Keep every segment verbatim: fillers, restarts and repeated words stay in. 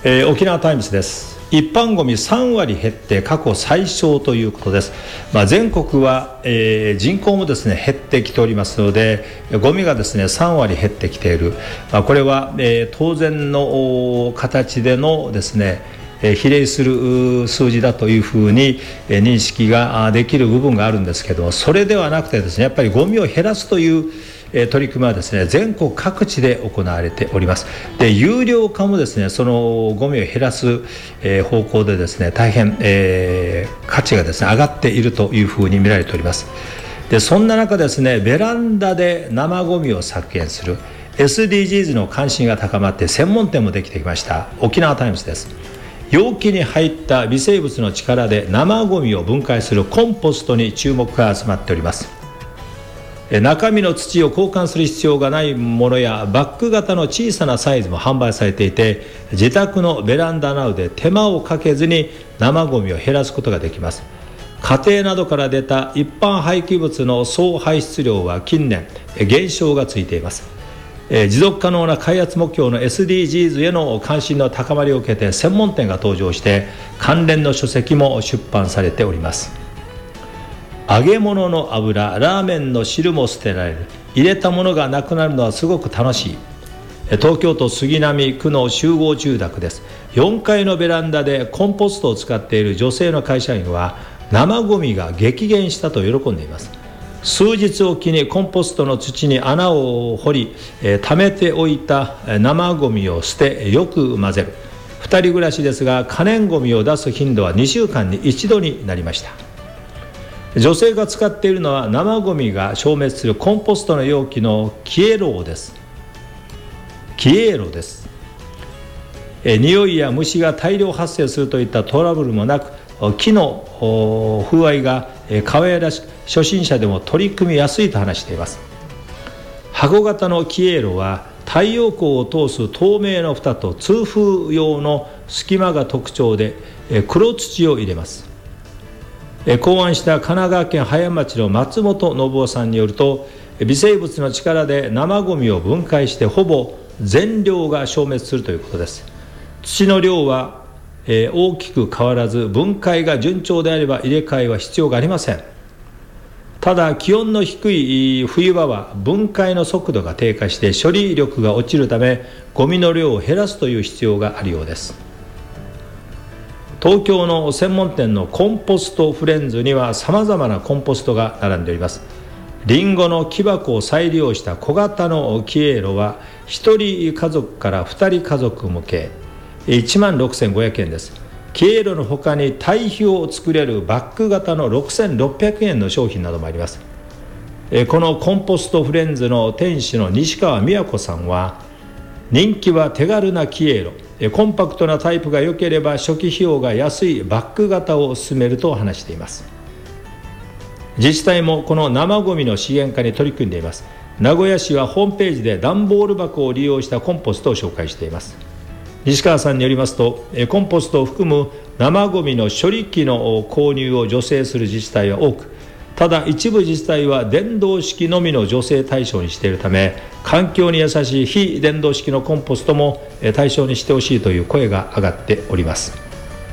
えー、沖縄タイムズです。一般ゴミさんわり減って過去最小ということです。まあ、全国は、えー、人口もですね減ってきておりますので、ゴミがですねさんわり減ってきている、まあ、これは、えー、当然の形でのですね比例する数字だというふうに認識ができる部分があるんですけど、それではなくてですねやっぱりゴミを減らすという取り組みはですね全国各地で行われております。で、有料化もですねそのゴミを減らす方向でですね大変、えー、価値がですね上がっているというふうに見られております。で、そんな中ですねベランダで生ゴミを削減する エスディージーズ の関心が高まって専門店もできてきました。沖縄タイムズです。容器に入った微生物の力で生ゴミを分解するコンポストに注目が集まっております。中身の土を交換する必要がないものやバッグ型の小さなサイズも販売されていて、自宅のベランダなどで手間をかけずに生ゴミを減らすことができます。家庭などから出た一般廃棄物の総排出量は近年減少がついています。持続可能な開発目標の エスディージーズ への関心の高まりを受けて専門店が登場して関連の書籍も出版されております。揚げ物の油、ラーメンの汁も捨てられる。入れたものがなくなるのはすごく楽しい。東京都杉並区の集合住宅です。よんかいのベランダでコンポストを使っている女性の会社員は生ゴミが激減したと喜んでいます。数日おきにコンポストの土に穴を掘り、えー、溜めておいた生ゴミを捨てよく混ぜる。ふたり暮らしですが可燃ゴミを出す頻度はにしゅうかんに一度になりました。女性が使っているのは生ゴミが消滅するコンポストの容器のキエローです。キエロです。え匂いや虫が大量発生するといったトラブルもなく、木の風合いが可愛らしく初心者でも取り組みやすいと話しています。箱型のキエロは太陽光を通す透明の蓋と通風用の隙間が特徴で、黒土を入れます。考案した神奈川県葉山町の松本信夫さんによると、微生物の力で生ゴミを分解してほぼ全量が消滅するということです。土の量は大きく変わらず、分解が順調であれば入れ替えは必要がありません。ただ気温の低い冬場は分解の速度が低下して処理力が落ちるため、ゴミの量を減らすという必要があるようです。東京の専門店のコンポストフレンズにはさまざまなコンポストが並んでおります。リンゴの木箱を再利用した小型のキエロはひとり家族からふたり家族向けいちまんろくせんごひゃくえんです。キエロの他に堆肥を作れるバッグ型のろくせんろっぴゃくえんの商品などもあります。このコンポストフレンズの店主の西川美和子さんは、人気は手軽なキエロ、コンパクトなタイプが良ければ初期費用が安いバッグ型を勧めると話しています。自治体もこの生ゴミの資源化に取り組んでいます。名古屋市はホームページで段ボール箱を利用したコンポストを紹介しています。西川さんによりますと、コンポストを含む生ゴミの処理機の購入を助成する自治体は多く、ただ一部自治体は電動式のみの助成対象にしているため、環境に優しい非電動式のコンポストも対象にしてほしいという声が上がっております。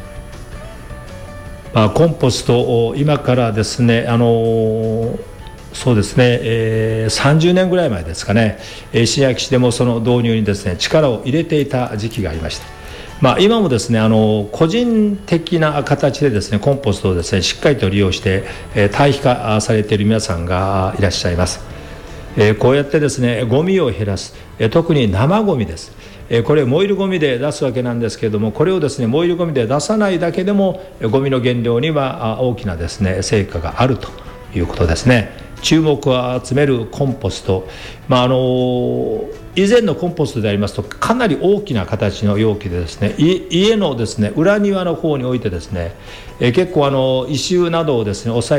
まあ、コンポストを今からですね、あのそうですね、えー、さんじゅうねんぐらい前ですかね、新焼市でもその導入にですね力を入れていた時期がありました。まあ、今もですねあの個人的な形でですねコンポストをですねしっかりと利用して、えー、堆肥化されている皆さんがいらっしゃいます。えー、こうやってですねゴミを減らす、えー、特に生ゴミです。えー、これ燃えるゴミで出すわけなんですけれども、これをですね燃えるゴミで出さないだけでもゴミの減量には大きなですね成果があるということですね。注目を集めるコンポスト、まあ、あの以前のコンポストでありますとかなり大きな形の容器でですね、家のですね裏庭の方に置いてですね、え結構あの異臭などをですね抑え